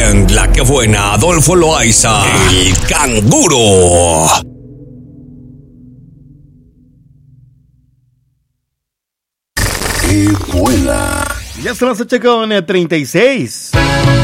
bien, la que buena, Adolfo Loaiza, el canguro. ¡Qué buena! Ya son las 8:36.